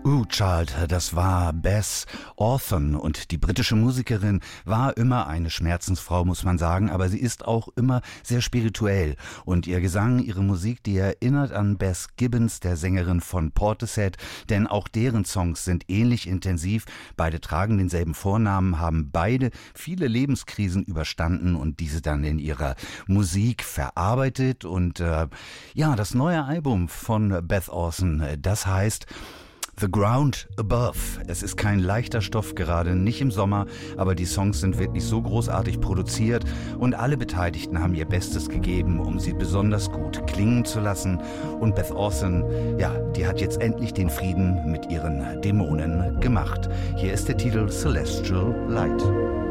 Child, das war Beth Orton, und die britische Musikerin war immer eine Schmerzensfrau, muss man sagen, aber sie ist auch immer sehr spirituell, und ihr Gesang, ihre Musik, die erinnert an Beth Gibbons, der Sängerin von Portishead, denn auch deren Songs sind ähnlich intensiv, beide tragen denselben Vornamen, haben beide viele Lebenskrisen überstanden und diese dann in ihrer Musik verarbeitet. Und das neue Album von Beth Orton, das heißt The Ground Above. Es ist kein leichter Stoff, gerade nicht im Sommer, aber die Songs sind wirklich so großartig produziert und alle Beteiligten haben ihr Bestes gegeben, um sie besonders gut klingen zu lassen. Und Beth Orton, die hat jetzt endlich den Frieden mit ihren Dämonen gemacht. Hier ist der Titel Celestial Light.